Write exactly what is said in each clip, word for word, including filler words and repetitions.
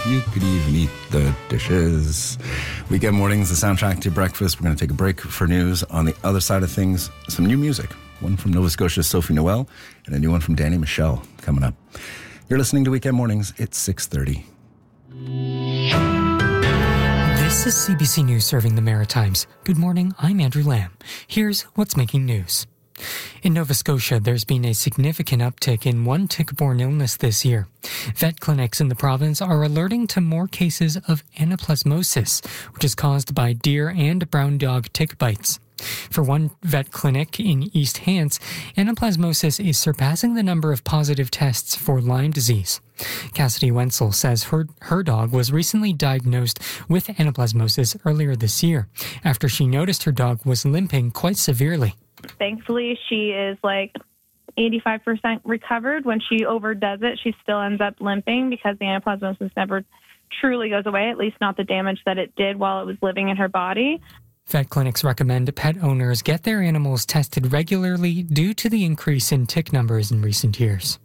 you could even eat the dishes. Weekend mornings, the soundtrack to breakfast. We're going to take a break for news. On the other side of things, some new music. One from Nova Scotia's Sophie Noel and a new one from Danny Michel coming up. You're listening to Weekend Mornings. It's six thirty. This is C B C News serving the Maritimes. Good morning, I'm Andrew Lamb. Here's what's making news. In Nova Scotia, there's been a significant uptick in one tick-borne illness this year. Vet clinics in the province are alerting to more cases of anaplasmosis, which is caused by deer and brown dog tick bites. For one vet clinic in East Hants, anaplasmosis is surpassing the number of positive tests for Lyme disease. Cassidy Wenzel says her, her dog was recently diagnosed with anaplasmosis earlier this year, after she noticed her dog was limping quite severely. Thankfully, she is like eighty-five percent recovered. When she overdoes it, she still ends up limping because the anaplasmosis never truly goes away, at least not the damage that it did while it was living in her body. Vet clinics recommend pet owners get their animals tested regularly due to the increase in tick numbers in recent years.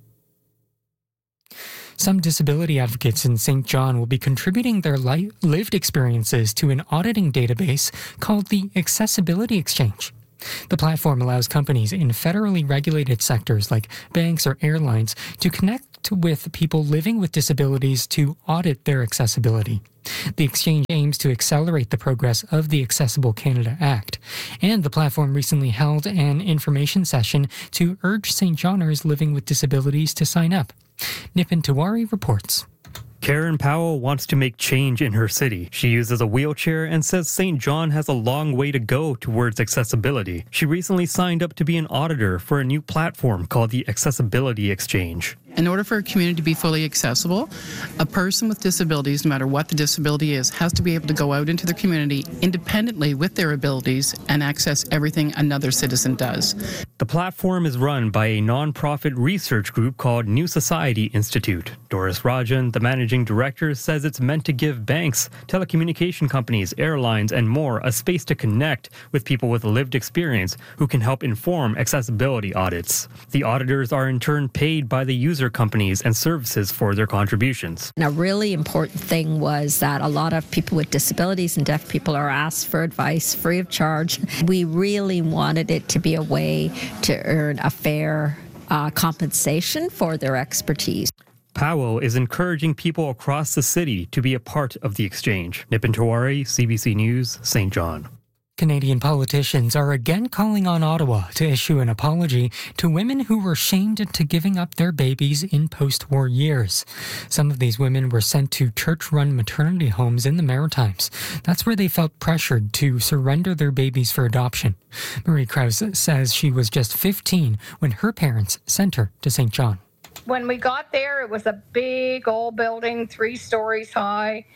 Some disability advocates in Saint John will be contributing their li- lived experiences to an auditing database called the Accessibility Exchange. The platform allows companies in federally regulated sectors like banks or airlines to connect with people living with disabilities to audit their accessibility. The exchange aims to accelerate the progress of the Accessible Canada Act, and the platform recently held an information session to urge Saint Johners living with disabilities to sign up. Nipin Tiwari reports. Karen Powell wants to make change in her city. She uses a wheelchair and says Saint John has a long way to go towards accessibility. She recently signed up to be an auditor for a new platform called the Accessibility Exchange. In order for a community to be fully accessible, a person with disabilities, no matter what the disability is, has to be able to go out into the community independently with their abilities and access everything another citizen does. The platform is run by a non-profit research group called New Society Institute. Doris Rajan, the managing director, says it's meant to give banks, telecommunication companies, airlines, and more a space to connect with people with lived experience who can help inform accessibility audits. The auditors are in turn paid by the user companies and services for their contributions. And a really important thing was that a lot of people with disabilities and deaf people are asked for advice free of charge. We really wanted it to be a way to earn a fair uh, compensation for their expertise. Powell is encouraging people across the city to be a part of the exchange. Nipin Tiwari, C B C News, Saint John. Canadian politicians are again calling on Ottawa to issue an apology to women who were shamed into giving up their babies in post-war years. Some of these women were sent to church-run maternity homes in the Maritimes. That's where they felt pressured to surrender their babies for adoption. Marie Krause says she was just fifteen when her parents sent her to Saint John. When we got there, it was a big old building, three stories high,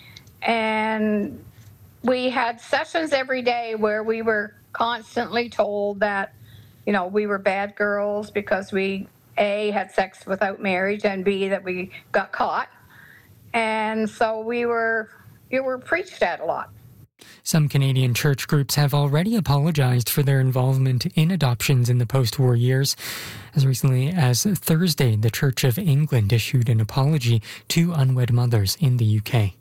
and we had sessions every day where we were constantly told that, you know, we were bad girls because we, A, had sex without marriage, and B, that we got caught. And so we were, we were preached at a lot. Some Canadian church groups have already apologized for their involvement in adoptions in the post-war years. As recently as Thursday, the Church of England issued an apology to unwed mothers in the U K.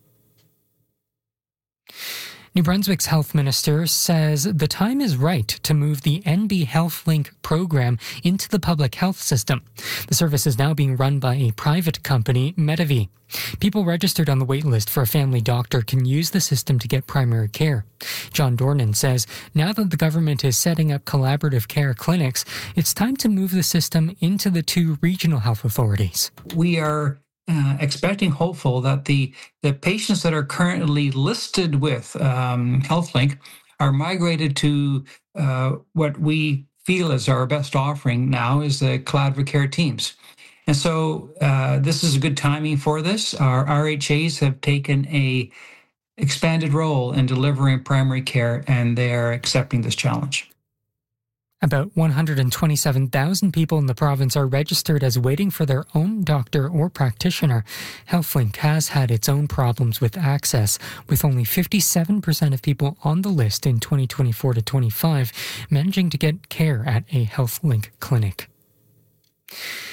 New Brunswick's health minister says the time is right to move the N B HealthLink program into the public health system. The service is now being run by a private company, Medavie. People registered on the waitlist for a family doctor can use the system to get primary care. John Dornan says now that the government is setting up collaborative care clinics, it's time to move the system into the two regional health authorities. We are Uh, expecting, hopeful that the, the patients that are currently listed with um, HealthLink are migrated to uh, what we feel is our best offering now is the collaborative care teams. And so uh, this is a good timing for this. Our R H As have taken a expanded role in delivering primary care, and they are accepting this challenge. About one hundred twenty-seven thousand people in the province are registered as waiting for their own doctor or practitioner. HealthLink has had its own problems with access, with only fifty-seven percent of people on the list in twenty twenty-four to twenty-five managing to get care at a HealthLink clinic.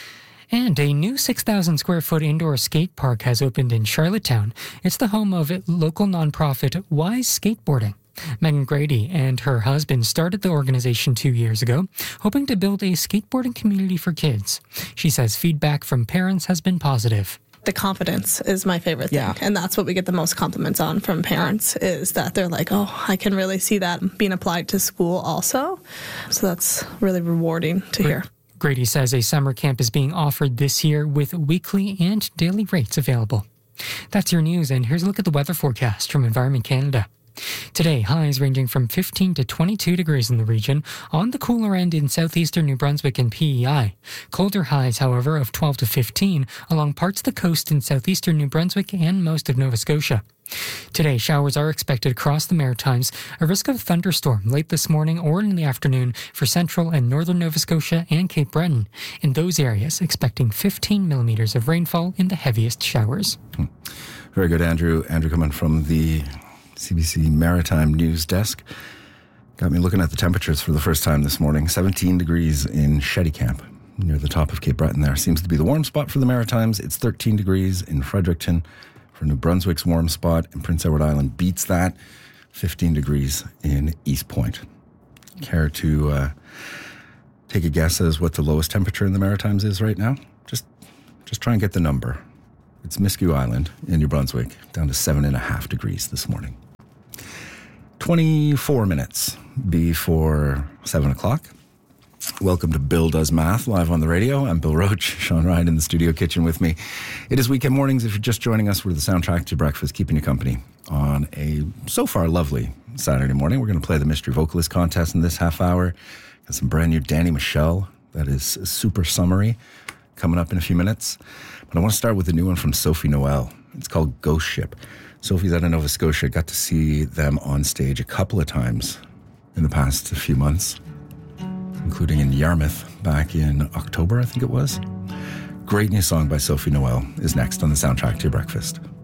And a new six thousand square foot indoor skate park has opened in Charlottetown. It's the home of local nonprofit Wise Skateboarding. Megan Grady and her husband started the organization two years ago, hoping to build a skateboarding community for kids. She says feedback from parents has been positive. The confidence is my favorite thing. Yeah. And that's what we get the most compliments on from parents, is that they're like, oh, I can really see that being applied to school also. So that's really rewarding to hear. Grady says a summer camp is being offered this year with weekly and daily rates available. That's your news, and here's a look at the weather forecast from Environment Canada. Today, highs ranging from fifteen to twenty-two degrees in the region, on the cooler end in southeastern New Brunswick and P E I. Colder highs, however, of twelve to fifteen along parts of the coast in southeastern New Brunswick and most of Nova Scotia. Today, showers are expected across the Maritimes, a risk of thunderstorm late this morning or in the afternoon for central and northern Nova Scotia and Cape Breton. In those areas, expecting fifteen millimeters of rainfall in the heaviest showers. Hmm. Very good, Andrew. Andrew coming from the C B C Maritime News Desk. Got me looking at the temperatures for the first time this morning. seventeen degrees in Shetty Camp, near the top of Cape Breton there. Seems to be the warm spot for the Maritimes. It's thirteen degrees in Fredericton for New Brunswick's warm spot, and Prince Edward Island beats that. fifteen degrees in East Point. Care to uh, take a guess as what the lowest temperature in the Maritimes is right now? Just, just try and get the number. It's Miscou Island in New Brunswick, down to seven and a half degrees this morning. twenty-four minutes before seven o'clock. Welcome to Bill Does Math, live on the radio. I'm Bill Roach, Sean Ryan in the studio kitchen with me. It is weekend mornings. If you're just joining us, we're the soundtrack to breakfast, keeping you company on a so far lovely Saturday morning. We're going to play the Mystery Vocalist Contest in this half hour. Got some brand new Danny Michel that is super summery coming up in a few minutes. But I want to start with a new one from Sophie Noel. It's called Ghost Ship. Sophie's out of Nova Scotia. Got to see them on stage a couple of times in the past few months, including in Yarmouth back in October, I think it was. Great new song by Sophie Noel is next on the soundtrack to your breakfast.